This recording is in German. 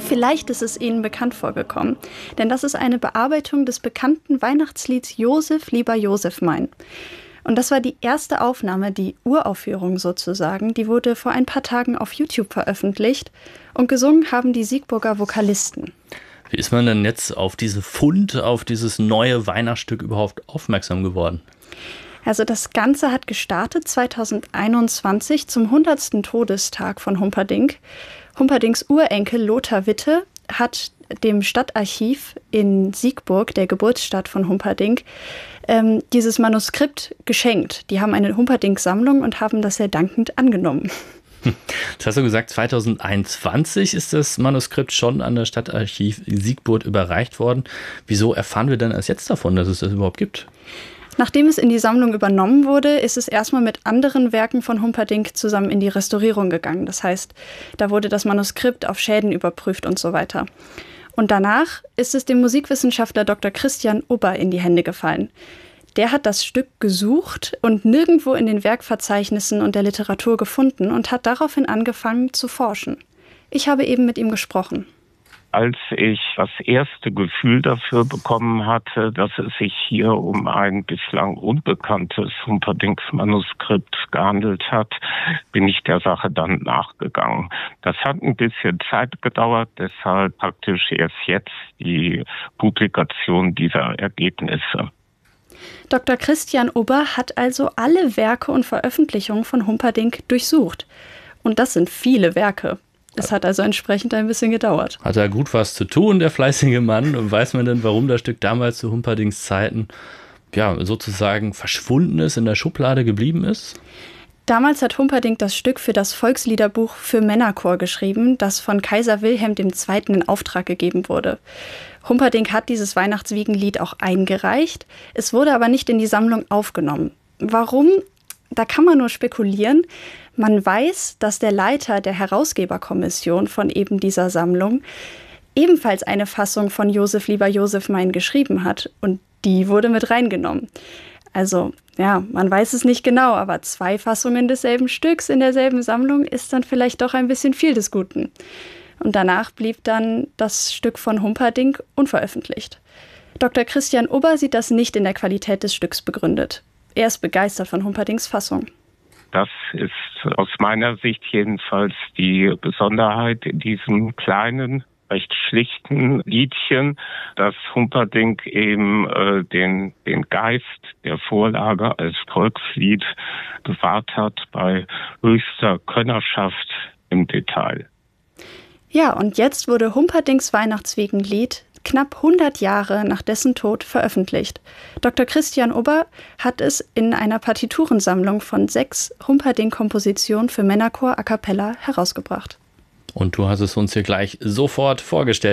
vielleicht ist es Ihnen bekannt vorgekommen, denn das ist eine Bearbeitung des bekannten Weihnachtslieds Josef, lieber Josef mein. Und das war die erste Aufnahme, die Uraufführung sozusagen. Die wurde vor ein paar Tagen auf YouTube veröffentlicht und gesungen haben die Siegburger Vokalisten. Wie ist man denn jetzt auf diese Fund, auf dieses neue Weihnachtsstück überhaupt aufmerksam geworden? Also das Ganze hat gestartet 2021 zum 100. Todestag von Humperdinck. Humperdincks Urenkel Lothar Witte hat dem Stadtarchiv in Siegburg, der Geburtsstadt von Humperdinck, dieses Manuskript geschenkt. Die haben eine Humperdinck-Sammlung und haben das sehr dankend angenommen. Jetzt hast du gesagt, 2021 ist das Manuskript schon an das Stadtarchiv Siegburg überreicht worden. Wieso erfahren wir denn erst jetzt davon, dass es das überhaupt gibt? Nachdem es in die Sammlung übernommen wurde, ist es erstmal mit anderen Werken von Humperdinck zusammen in die Restaurierung gegangen. Das heißt, da wurde das Manuskript auf Schäden überprüft und so weiter. Und danach ist es dem Musikwissenschaftler Dr. Christian Ubber in die Hände gefallen. Der hat das Stück gesucht und nirgendwo in den Werkverzeichnissen und der Literatur gefunden und hat daraufhin angefangen zu forschen. Ich habe eben mit ihm gesprochen. Als ich das erste Gefühl dafür bekommen hatte, dass es sich hier um ein bislang unbekanntes Humperdinck-Manuskript gehandelt hat, bin ich der Sache dann nachgegangen. Das hat ein bisschen Zeit gedauert, deshalb praktisch erst jetzt die Publikation dieser Ergebnisse. Dr. Christian Ubber hat also alle Werke und Veröffentlichungen von Humperdinck durchsucht. Und das sind viele Werke. Es hat also entsprechend ein bisschen gedauert. Hat er gut was zu tun, der fleißige Mann? Und weiß man denn, warum das Stück damals zu Humperdincks Zeiten sozusagen verschwunden ist, in der Schublade geblieben ist? Damals hat Humperdinck das Stück für das Volksliederbuch für Männerchor geschrieben, das von Kaiser Wilhelm II. In Auftrag gegeben wurde. Humperdinck hat dieses Weihnachtswiegenlied auch eingereicht. Es wurde aber nicht in die Sammlung aufgenommen. Warum? Da kann man nur spekulieren. Man weiß, dass der Leiter der Herausgeberkommission von eben dieser Sammlung ebenfalls eine Fassung von Josef, lieber Josef mein geschrieben hat. Und die wurde mit reingenommen. Also, ja, man weiß es nicht genau, aber 2 Fassungen desselben Stücks in derselben Sammlung ist dann vielleicht doch ein bisschen viel des Guten. Und danach blieb dann das Stück von Humperdinck unveröffentlicht. Dr. Christian Ubber sieht das nicht in der Qualität des Stücks begründet. Er ist begeistert von Humperdincks Fassung. Das ist aus meiner Sicht jedenfalls die Besonderheit in diesem kleinen, recht schlichten Liedchen, dass Humperdinck eben den Geist der Vorlage als Volkslied bewahrt hat bei höchster Könnerschaft im Detail. Ja, und jetzt wurde Humperdincks Weihnachtswiegenlied knapp 100 Jahre nach dessen Tod veröffentlicht. Dr. Christian Ubber hat es in einer Partiturensammlung von 6 Humperdinck-Kompositionen für Männerchor a cappella herausgebracht. Und du hast es uns hier gleich sofort vorgestellt.